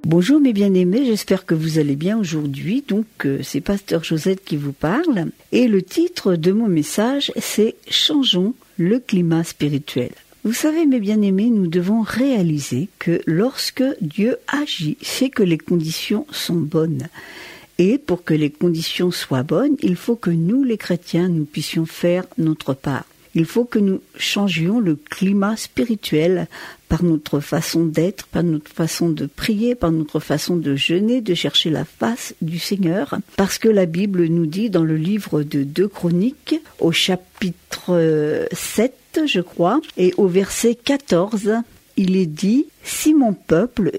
Bonjour mes bien-aimés, j'espère que vous allez bien aujourd'hui. Donc c'est Pasteur Josette qui vous parle et le titre de mon message c'est « Changeons le climat spirituel ». Vous savez mes bien-aimés, nous devons réaliser que lorsque Dieu agit, c'est que les conditions sont bonnes. Et pour que les conditions soient bonnes, il faut que nous les chrétiens, nous puissions faire notre part. Il faut que nous changions le climat spirituel par notre façon d'être, par notre façon de prier, par notre façon de jeûner, de chercher la face du Seigneur. Parce que la Bible nous dit dans le livre de 2 Chroniques, au chapitre 7, je crois, et au verset 14, il est dit « Si mon peuple,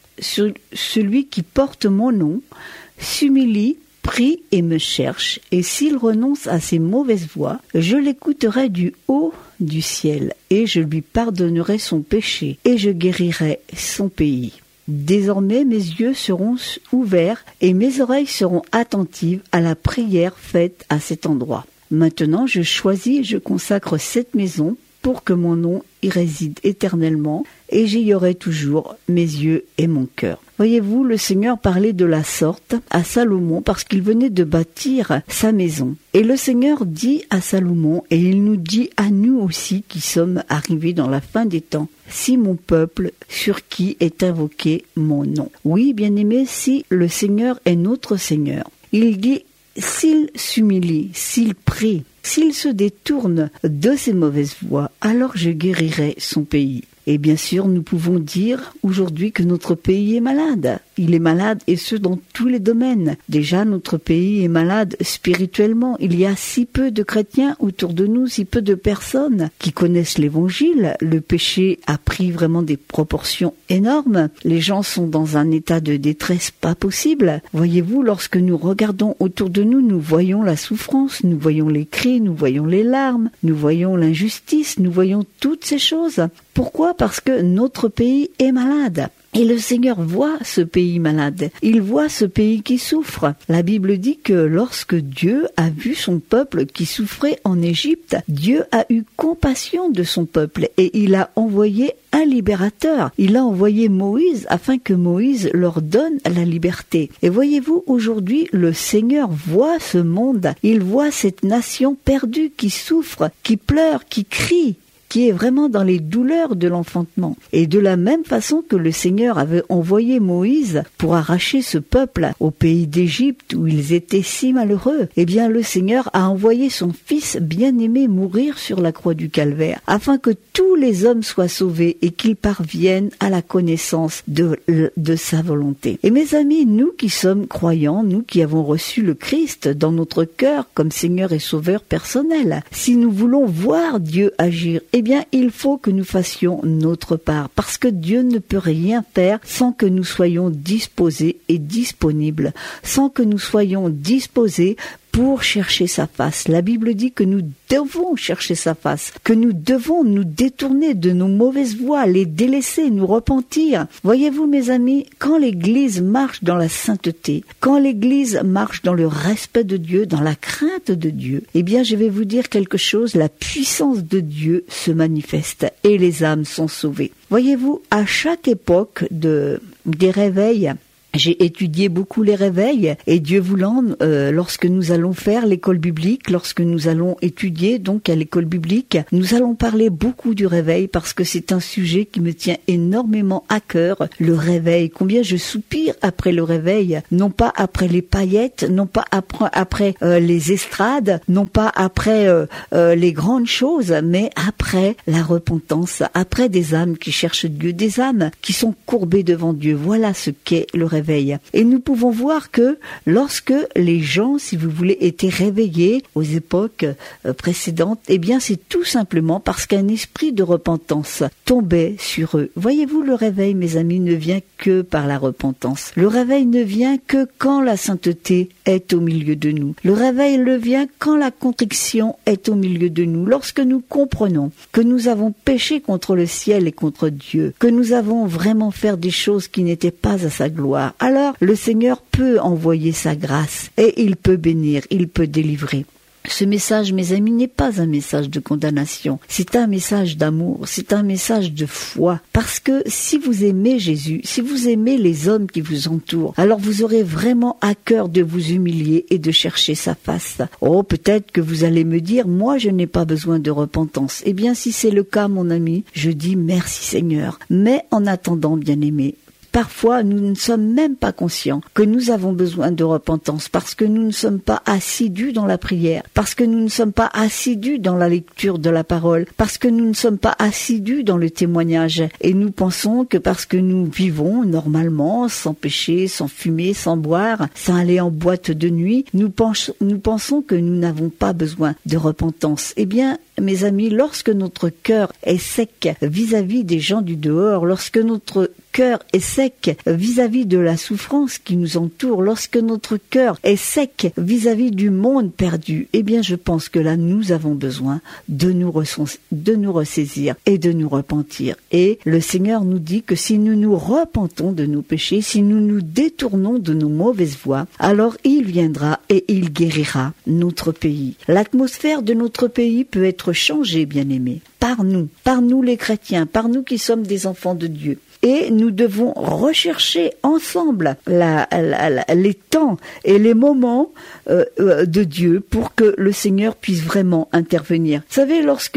celui qui porte mon nom, s'humilie, prie et me cherche, et s'il renonce à ses mauvaises voies, je l'écouterai du haut du ciel, et je lui pardonnerai son péché, et je guérirai son pays. Désormais mes yeux seront ouverts, et mes oreilles seront attentives à la prière faite à cet endroit. Maintenant je choisis et je consacre cette maison pour que mon nom y réside éternellement, et j'y aurai toujours mes yeux et mon cœur. » Voyez-vous, le Seigneur parlait de la sorte à Salomon parce qu'il venait de bâtir sa maison. Et le Seigneur dit à Salomon, et il nous dit à nous aussi qui sommes arrivés dans la fin des temps, « Si mon peuple sur qui est invoqué mon nom. » Oui, bien-aimés, si le Seigneur est notre Seigneur, il dit, s'il s'humilie, s'il prie, s'il se détourne de ses mauvaises voies, alors je guérirai son pays. Et bien sûr, nous pouvons dire aujourd'hui que notre pays est malade. Il est malade et ce dans tous les domaines. Déjà, notre pays est malade spirituellement. Il y a si peu de chrétiens autour de nous, si peu de personnes qui connaissent l'évangile. Le péché a pris vraiment des proportions énormes. Les gens sont dans un état de détresse pas possible. Voyez-vous, lorsque nous regardons autour de nous, nous voyons la souffrance, nous voyons les cris, nous voyons les larmes, nous voyons l'injustice, nous voyons toutes ces choses. Pourquoi ? Parce que notre pays est malade. Et le Seigneur voit ce pays malade. Il voit ce pays qui souffre. La Bible dit que lorsque Dieu a vu son peuple qui souffrait en Égypte, Dieu a eu compassion de son peuple et il a envoyé un libérateur. Il a envoyé Moïse afin que Moïse leur donne la liberté. Et voyez-vous, aujourd'hui, le Seigneur voit ce monde. Il voit cette nation perdue qui souffre, qui pleure, qui crie, qui est vraiment dans les douleurs de l'enfantement. Et de la même façon que le Seigneur avait envoyé Moïse pour arracher ce peuple au pays d'Égypte où ils étaient si malheureux, eh bien le Seigneur a envoyé son Fils bien-aimé mourir sur la croix du Calvaire, afin que tous les hommes soient sauvés et qu'ils parviennent à la connaissance de sa volonté. Et mes amis, nous qui sommes croyants, nous qui avons reçu le Christ dans notre cœur comme Seigneur et Sauveur personnel, si nous voulons voir Dieu agir, eh bien, il faut que nous fassions notre part, parce que Dieu ne peut rien faire sans que nous soyons disposés et disponibles, sans que nous soyons disposés pour chercher sa face. La Bible dit que nous devons chercher sa face, que nous devons nous détourner de nos mauvaises voies, les délaisser, nous repentir. Voyez-vous mes amis, quand l'Église marche dans la sainteté, quand l'Église marche dans le respect de Dieu, dans la crainte de Dieu, eh bien je vais vous dire quelque chose, la puissance de Dieu se manifeste et les âmes sont sauvées. Voyez-vous, à chaque époque des réveils, j'ai étudié beaucoup les réveils et Dieu voulant, lorsque nous allons faire l'école biblique, lorsque nous allons étudier donc à l'école biblique, nous allons parler beaucoup du réveil parce que c'est un sujet qui me tient énormément à cœur, le réveil. Combien je soupire après le réveil, non pas après les paillettes, non pas après les estrades, non pas après les grandes choses, mais après la repentance, après des âmes qui cherchent Dieu, des âmes qui sont courbées devant Dieu. Voilà ce qu'est le réveil. Et nous pouvons voir que lorsque les gens, si vous voulez, étaient réveillés aux époques précédentes, eh bien c'est tout simplement parce qu'un esprit de repentance tombait sur eux. Voyez-vous, le réveil, mes amis, ne vient que par la repentance. Le réveil ne vient que quand la sainteté est au milieu de nous. Le réveil ne vient quand la contrition est au milieu de nous. Lorsque nous comprenons que nous avons péché contre le ciel et contre Dieu, que nous avons vraiment fait des choses qui n'étaient pas à sa gloire, alors le Seigneur peut envoyer sa grâce et il peut bénir, il peut délivrer. Ce message, mes amis, n'est pas un message de condamnation. C'est un message d'amour, c'est un message de foi. Parce que si vous aimez Jésus, si vous aimez les hommes qui vous entourent, alors vous aurez vraiment à cœur de vous humilier et de chercher sa face. Oh, peut-être que vous allez me dire, moi je n'ai pas besoin de repentance. Eh bien, si c'est le cas, mon ami, je dis merci Seigneur. Mais en attendant, bien-aimé, parfois, nous ne sommes même pas conscients que nous avons besoin de repentance parce que nous ne sommes pas assidus dans la prière, parce que nous ne sommes pas assidus dans la lecture de la parole, parce que nous ne sommes pas assidus dans le témoignage. Et nous pensons que parce que nous vivons normalement, sans péché, sans fumer, sans boire, sans aller en boîte de nuit, nous pensons que nous n'avons pas besoin de repentance. Eh bien, mes amis, lorsque notre cœur est sec vis-à-vis des gens du dehors, lorsque notre cœur est sec vis-à-vis de la souffrance qui nous entoure, lorsque notre cœur est sec vis-à-vis du monde perdu, eh bien je pense que là nous avons besoin de nous ressaisir et de nous repentir. Et le Seigneur nous dit que si nous nous repentons de nos péchés, si nous nous détournons de nos mauvaises voies, alors il viendra et il guérira notre pays. L'atmosphère de notre pays peut être changée, bien-aimés, par nous les chrétiens, par nous qui sommes des enfants de Dieu. Et nous devons rechercher ensemble les temps et les moments de Dieu pour que le Seigneur puisse vraiment intervenir. Vous savez, lorsque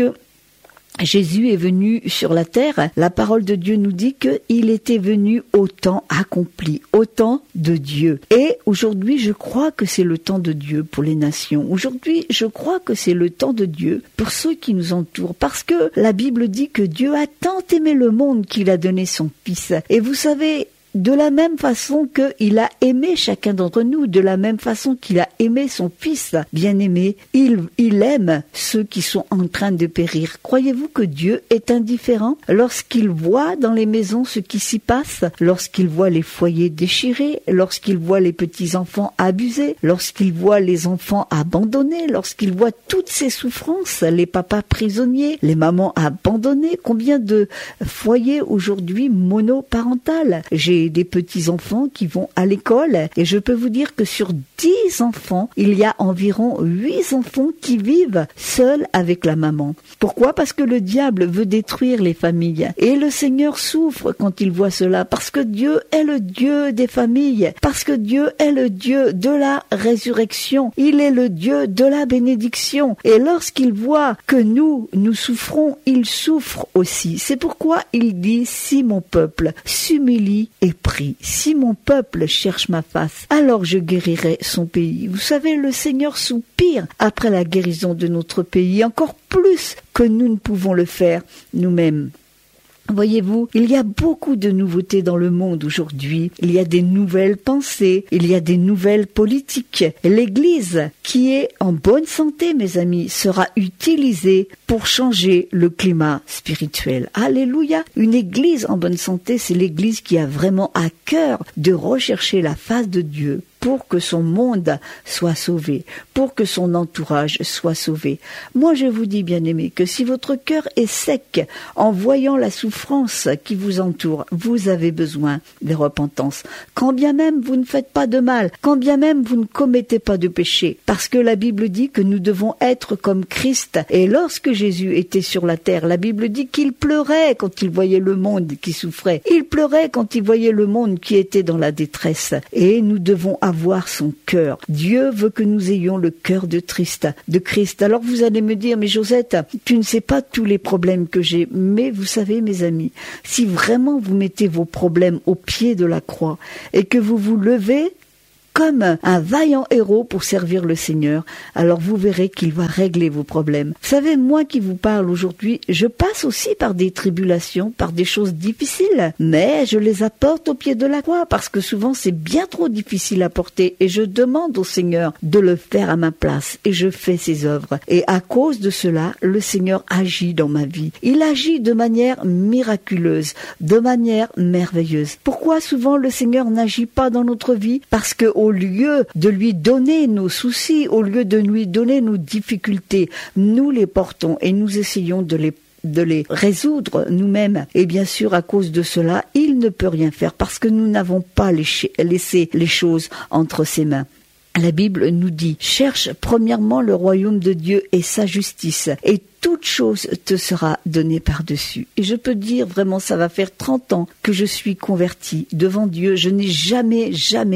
Jésus est venu sur la terre, la parole de Dieu nous dit qu'il était venu au temps accompli, au temps de Dieu. Et aujourd'hui, je crois que c'est le temps de Dieu pour les nations. Aujourd'hui, je crois que c'est le temps de Dieu pour ceux qui nous entourent. Parce que la Bible dit que Dieu a tant aimé le monde qu'il a donné son Fils. Et vous savez, de la même façon qu'il a aimé chacun d'entre nous, de la même façon qu'il a aimé son Fils bien-aimé, il aime ceux qui sont en train de périr. Croyez-vous que Dieu est indifférent lorsqu'il voit dans les maisons ce qui s'y passe, lorsqu'il voit les foyers déchirés, lorsqu'il voit les petits-enfants abusés, lorsqu'il voit les enfants abandonnés, lorsqu'il voit toutes ces souffrances, les papas prisonniers, les mamans abandonnées, combien de foyers aujourd'hui monoparentales? J'ai des petits-enfants qui vont à l'école et je peux vous dire que sur 10 enfants, il y a environ 8 enfants qui vivent seuls avec la maman. Pourquoi? Parce que le diable veut détruire les familles et le Seigneur souffre quand il voit cela parce que Dieu est le Dieu des familles, parce que Dieu est le Dieu de la résurrection, il est le Dieu de la bénédiction et lorsqu'il voit que nous souffrons, il souffre aussi. C'est pourquoi il dit, si mon peuple s'humilie et prie, si mon peuple cherche ma face, alors je guérirai son pays. Vous savez, le Seigneur soupire après la guérison de notre pays, encore plus que nous ne pouvons le faire nous-mêmes. Voyez-vous, il y a beaucoup de nouveautés dans le monde aujourd'hui. Il y a des nouvelles pensées, il y a des nouvelles politiques. L'Église, qui est en bonne santé, mes amis, sera utilisée pour changer le climat spirituel. Alléluia! Une Église en bonne santé, c'est l'Église qui a vraiment à cœur de rechercher la face de Dieu pour que son monde soit sauvé, pour que son entourage soit sauvé. Moi, je vous dis, bien-aimés, que si votre cœur est sec en voyant la souffrance qui vous entoure, vous avez besoin de repentance. Quand bien même vous ne faites pas de mal, quand bien même vous ne commettez pas de péché, parce que la Bible dit que nous devons être comme Christ. Et lorsque Jésus était sur la terre, la Bible dit qu'il pleurait quand il voyait le monde qui souffrait. Il pleurait quand il voyait le monde qui était dans la détresse. Et nous devons avoir son cœur. Dieu veut que nous ayons le cœur de Christ. Alors vous allez me dire, mais Josette, tu ne sais pas tous les problèmes que j'ai. Mais vous savez, mes amis, si vraiment vous mettez vos problèmes au pied de la croix et que vous vous levez comme un vaillant héros pour servir le Seigneur, alors vous verrez qu'il va régler vos problèmes. Vous savez, moi qui vous parle aujourd'hui, je passe aussi par des tribulations, par des choses difficiles, mais je les apporte au pied de la croix, parce que souvent c'est bien trop difficile à porter, et je demande au Seigneur de le faire à ma place, et je fais ses œuvres. Et à cause de cela, le Seigneur agit dans ma vie. Il agit de manière miraculeuse, de manière merveilleuse. Pourquoi souvent le Seigneur n'agit pas dans notre vie? Parce que au lieu de lui donner nos soucis, au lieu de lui donner nos difficultés, nous les portons et nous essayons de les résoudre nous-mêmes. Et bien sûr, à cause de cela, il ne peut rien faire parce que nous n'avons pas laissé les choses entre ses mains. La Bible nous dit, cherche premièrement le royaume de Dieu et sa justice, et toute chose te sera donnée par-dessus. Et je peux dire vraiment, ça va faire 30 ans que je suis convertie devant Dieu. Je n'ai jamais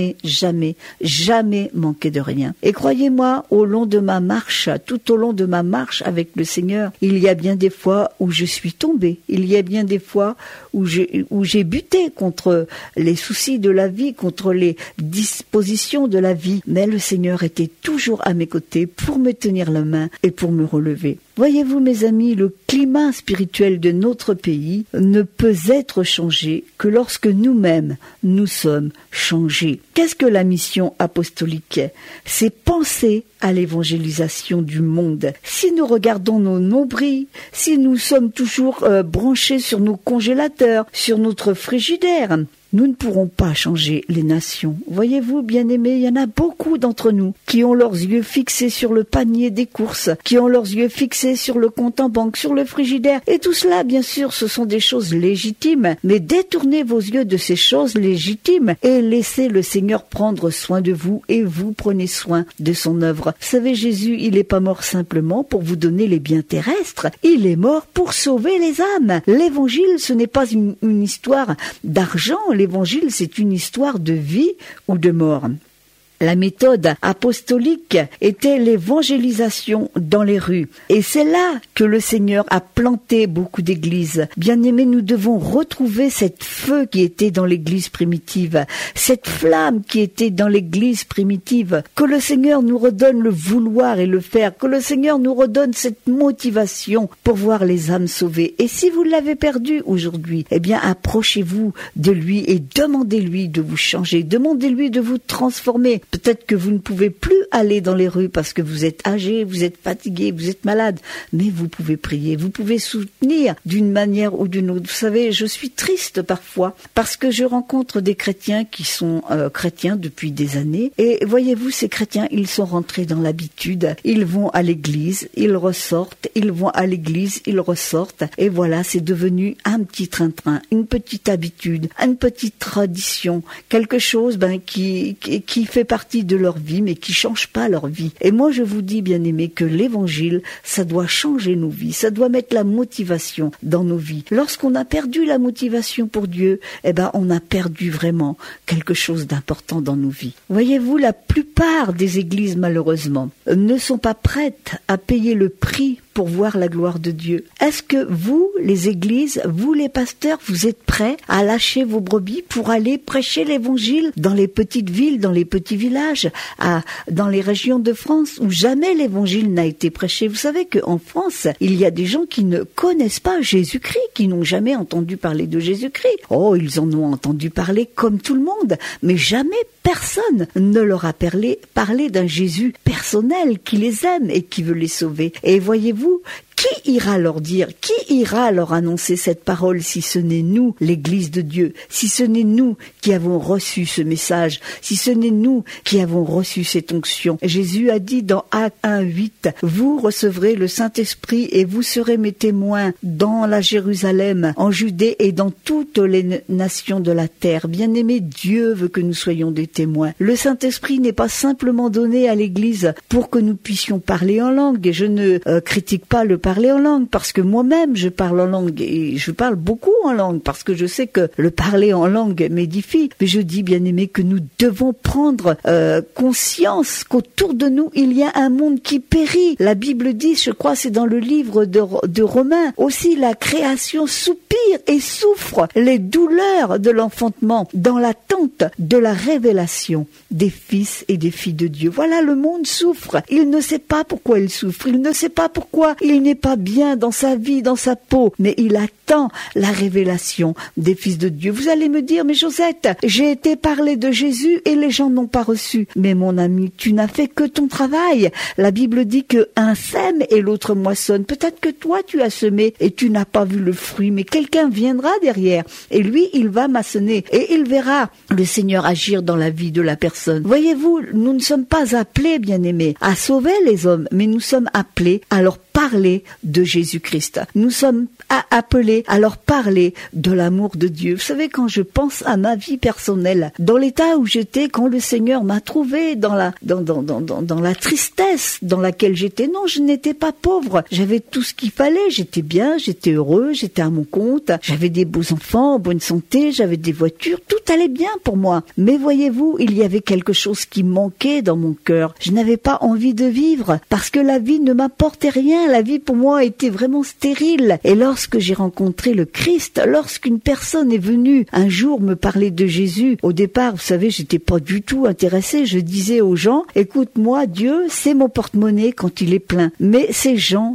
manqué de rien. Et croyez-moi, au long de ma marche, tout au long de ma marche avec le Seigneur, il y a bien des fois où je suis tombée. Il y a bien des fois où j'ai buté contre les soucis de la vie, contre les dispositions de la vie. Mais le Seigneur était toujours à mes côtés pour me tenir la main et pour me relever. Voyez-vous, mes amis, le climat spirituel de notre pays ne peut être changé que lorsque nous-mêmes, nous sommes changés. Qu'est-ce que la mission apostolique? C'est penser à l'évangélisation du monde. Si nous regardons nos nombrils, si nous sommes toujours branchés sur nos congélateurs, sur notre frigidaire, nous ne pourrons pas changer les nations. Voyez-vous, bien-aimés, il y en a beaucoup d'entre nous qui ont leurs yeux fixés sur le panier des courses, qui ont leurs yeux fixés sur le compte en banque, sur le frigidaire. Et tout cela, bien sûr, ce sont des choses légitimes. Mais détournez vos yeux de ces choses légitimes et laissez le Seigneur prendre soin de vous et vous prenez soin de son œuvre. Vous savez, Jésus, il n'est pas mort simplement pour vous donner les biens terrestres. Il est mort pour sauver les âmes. L'évangile, ce n'est pas une histoire d'argent. L'évangile, c'est une histoire de vie ou de mort. La méthode apostolique était l'évangélisation dans les rues. Et c'est là que le Seigneur a planté beaucoup d'églises. Bien-aimés, nous devons retrouver cette feu qui était dans l'église primitive, cette flamme qui était dans l'église primitive. Que le Seigneur nous redonne le vouloir et le faire. Que le Seigneur nous redonne cette motivation pour voir les âmes sauvées. Et si vous l'avez perdu aujourd'hui, eh bien, approchez-vous de lui et demandez-lui de vous changer. Demandez-lui de vous transformer. Peut-être que vous ne pouvez plus aller dans les rues parce que vous êtes âgé, vous êtes fatigué, vous êtes malade. Mais vous pouvez prier, vous pouvez soutenir d'une manière ou d'une autre. Vous savez, je suis triste parfois parce que je rencontre des chrétiens qui sont chrétiens depuis des années. Et voyez-vous, ces chrétiens, ils sont rentrés dans l'habitude. Ils vont à l'église, ils ressortent, ils vont à l'église, ils ressortent. Et voilà, c'est devenu un petit train-train, une petite habitude, une petite tradition, quelque chose qui fait partie de leur vie, mais qui change pas leur vie. Et moi, je vous dis, bien-aimés, que l'évangile, ça doit changer nos vies, ça doit mettre la motivation dans nos vies. Lorsqu'on a perdu la motivation pour Dieu, eh ben, on a perdu vraiment quelque chose d'important dans nos vies. Voyez-vous, la plupart des églises, malheureusement, ne sont pas prêtes à payer le prix pour voir la gloire de Dieu. Est-ce que vous, les églises, vous, les pasteurs, vous êtes prêts à lâcher vos brebis pour aller prêcher l'évangile dans les petites villes, dans les petits villages, dans les régions de France où jamais l'évangile n'a été prêché? Vous savez qu'en France, il y a des gens qui ne connaissent pas Jésus-Christ, qui n'ont jamais entendu parler de Jésus-Christ. Oh, ils en ont entendu parler comme tout le monde, mais jamais personne ne leur a parlé d'un Jésus personnel qui les aime et qui veut les sauver. Et voyez-vous, qui ira leur dire, qui ira leur annoncer cette parole si ce n'est nous, l'Église de Dieu, si ce n'est nous qui avons reçu ce message, si ce n'est nous qui avons reçu cette onction? Jésus a dit dans Actes 1:8, vous recevrez le Saint-Esprit et vous serez mes témoins dans la Jérusalem, en Judée et dans toutes les nations de la terre. Bien-aimé, Dieu veut que nous soyons des témoins. Le Saint-Esprit n'est pas simplement donné à l'Église pour que nous puissions parler en langue. Et je ne critique pas le parler en langue, parce que moi-même je parle en langue et je parle beaucoup en langue parce que je sais que le parler en langue m'édifie. Mais je dis, bien aimé, que nous devons prendre conscience qu'autour de nous il y a un monde qui périt. La Bible dit, je crois c'est dans le livre de Romains, aussi la création soupire et souffre les douleurs de l'enfantement dans l'attente de la révélation des fils et des filles de Dieu. Voilà, le monde souffre. Il ne sait pas pourquoi il souffre. Il ne sait pas pourquoi il n'est pas bien dans sa vie, dans sa peau, mais il attend la révélation des fils de Dieu. Vous allez me dire, mais Josette, j'ai été parler de Jésus et les gens n'ont pas reçu. Mais mon ami, tu n'as fait que ton travail. La Bible dit que un sème et l'autre moissonne. Peut-être que toi tu as semé et tu n'as pas vu le fruit, mais quelqu'un viendra derrière et lui il va maçonner et il verra le Seigneur agir dans la vie de la personne. Voyez-vous, nous ne sommes pas appelés, bien-aimés, à sauver les hommes, mais nous sommes appelés à leur parler de Jésus-Christ. Nous sommes appelés à leur parler de l'amour de Dieu. Vous savez, quand je pense à ma vie personnelle, dans l'état où j'étais quand le Seigneur m'a trouvé dans la tristesse dans laquelle j'étais, non, je n'étais pas pauvre. J'avais tout ce qu'il fallait. J'étais bien, j'étais heureux, j'étais à mon compte. J'avais des beaux enfants, en bonne santé, j'avais des voitures. Tout allait bien pour moi. Mais voyez-vous, il y avait quelque chose qui manquait dans mon cœur. Je n'avais pas envie de vivre parce que la vie ne m'apportait rien. La vie pour moi était vraiment stérile. Et lorsque j'ai rencontré le Christ, lorsqu'une personne est venue un jour me parler de Jésus, au départ, vous savez, j'étais pas du tout intéressée. Je disais aux gens, écoute, moi, Dieu, c'est mon porte-monnaie quand il est plein. Mais ces gens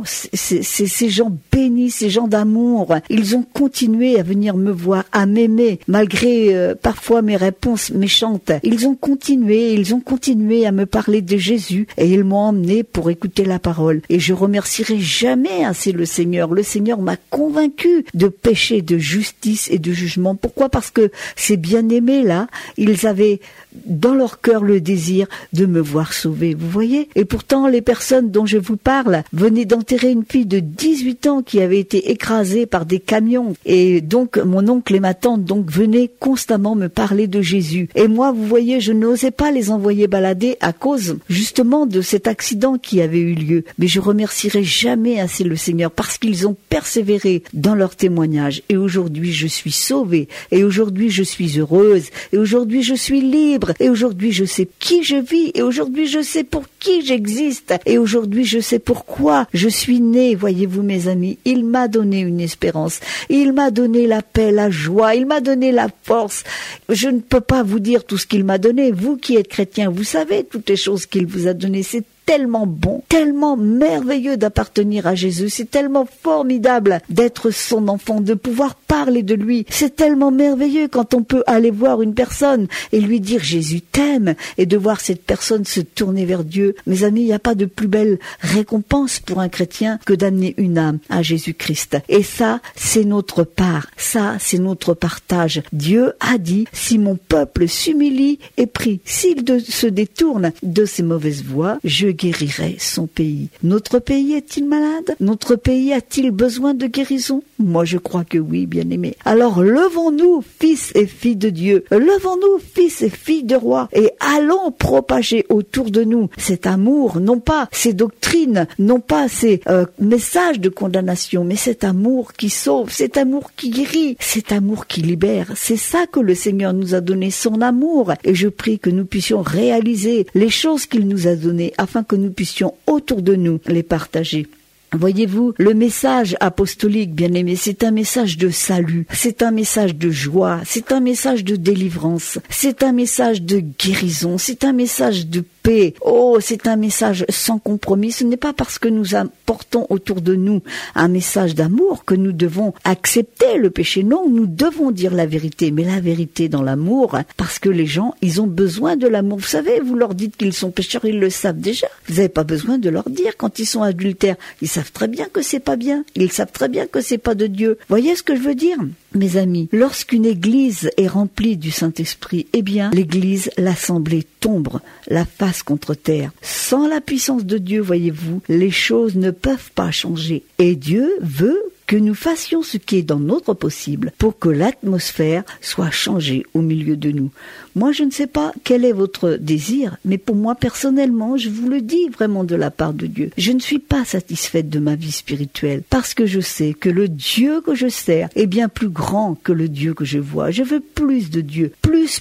bénis, ces gens d'amour, ils ont continué à venir me voir, à m'aimer, malgré parfois mes réponses méchantes. Ils ont continué à me parler de Jésus et ils m'ont emmené pour écouter la parole. Et je remercierai jamais assez le Seigneur. Le Seigneur m'a convaincu de péché, de justice et de jugement. Pourquoi? Parce que ces bien-aimés là, ils avaient dans leur cœur le désir de me voir sauvé, vous voyez? Et pourtant, les personnes dont je vous parle venaient d'enterrer une fille de 18 ans qui avait été écrasée par des camions. Et donc, mon oncle et ma tante venaient constamment me parler de Jésus. Et moi, vous voyez, je n'osais pas les envoyer balader à cause, justement, de cet accident qui avait eu lieu. Mais je remercierai jamais assez le Seigneur parce qu'ils ont persévéré dans leur témoignage. Et aujourd'hui, je suis sauvée. Et aujourd'hui, je suis heureuse. Et aujourd'hui, je suis libre. Et aujourd'hui, je sais qui je vis. Et aujourd'hui, je sais pour qui j'existe. Et aujourd'hui, je sais pourquoi je suis née. Voyez-vous, mes amis, il m'a donné une espérance. Il m'a donné la paix, la joie. Il m'a donné la force. Je ne peux pas vous dire tout ce qu'il m'a donné. Vous qui êtes chrétien, vous savez toutes les choses qu'il vous a données. C'est tellement bon, tellement merveilleux d'appartenir à Jésus. C'est tellement formidable d'être son enfant, de pouvoir parler de lui. C'est tellement merveilleux quand on peut aller voir une personne et lui dire Jésus t'aime et de voir cette personne se tourner vers Dieu. Mes amis, il n'y a pas de plus belle récompense pour un chrétien que d'amener une âme à Jésus-Christ. Et ça, c'est notre part. Ça, c'est notre partage. Dieu a dit, si mon peuple s'humilie et prie, s'il se détourne de ses mauvaises voies, je guérirait son pays. Notre pays est-il malade? Notre pays a-t-il besoin de guérison? Moi, je crois que oui, bien-aimés. Alors, levons-nous, fils et filles de Dieu. Levons-nous, fils et filles de roi. Et allons propager autour de nous cet amour, non pas ces doctrines, non pas ces messages de condamnation, mais cet amour qui sauve, cet amour qui guérit, cet amour qui libère. C'est ça que le Seigneur nous a donné, son amour. Et je prie que nous puissions réaliser les choses qu'il nous a données afin que nous puissions autour de nous les partager. Voyez-vous, le message apostolique, bien-aimé, c'est un message de salut, c'est un message de joie, c'est un message de délivrance, c'est un message de guérison, c'est un message de paix. Oh, c'est un message sans compromis. Ce n'est pas parce que nous apportons autour de nous un message d'amour que nous devons accepter le péché. Non, nous devons dire la vérité, mais la vérité dans l'amour, parce que les gens, ils ont besoin de l'amour. Vous savez, vous leur dites qu'ils sont pécheurs, ils le savent déjà. Vous n'avez pas besoin de leur dire quand ils sont adultères. Ils savent très bien que c'est pas bien. Ils savent très bien que c'est pas de Dieu. Voyez ce que je veux dire? Mes amis, lorsqu'une église est remplie du Saint-Esprit, eh bien, l'église, l'assemblée tombe, la face contre terre. Sans la puissance de Dieu, voyez-vous, les choses ne peuvent pas changer. Et Dieu veut que nous fassions ce qui est dans notre possible pour que l'atmosphère soit changée au milieu de nous. Moi, je ne sais pas quel est votre désir, mais pour moi, personnellement, je vous le dis vraiment de la part de Dieu. Je ne suis pas satisfaite de ma vie spirituelle parce que je sais que le Dieu que je sers est bien plus grand que le Dieu que je vois. Je veux plus de Dieu. Plus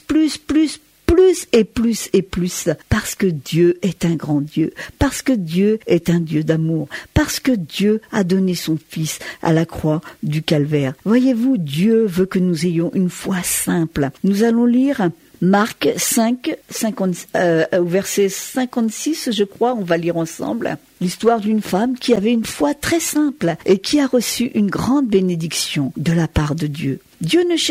et plus, parce que Dieu est un grand Dieu, parce que Dieu est un Dieu d'amour, parce que Dieu a donné son Fils à la croix du Calvaire. Voyez-vous, Dieu veut que nous ayons une foi simple. Nous allons lire Marc 5, verset 56, je crois, on va lire ensemble. L'histoire d'une femme qui avait une foi très simple et qui a reçu une grande bénédiction de la part de Dieu. Dieu ne cherche